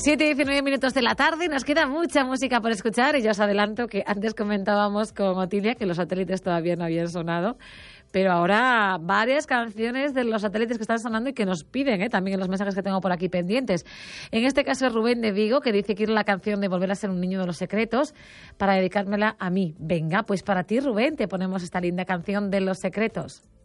7:19 de la tarde, nos queda mucha música por escuchar y ya os adelanto que antes comentábamos con Otilia que los satélites todavía no habían sonado, pero ahora varias canciones de los satélites que están sonando y que nos piden, también en los mensajes que tengo por aquí pendientes. En este caso es Rubén de Vigo, que dice que quiere la canción de Volver a ser un niño de los secretos para dedicármela a mí. Venga, pues para ti, Rubén, te ponemos esta linda canción de Los Secretos.